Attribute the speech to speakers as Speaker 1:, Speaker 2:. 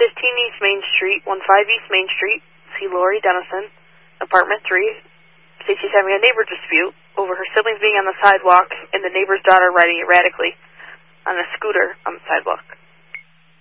Speaker 1: East Main Street, 15 East Main Street. See Lori Dennison, apartment 3. Stacy's having a neighbor dispute over her siblings being on the sidewalk and the neighbor's daughter riding erratically on a scooter on the sidewalk.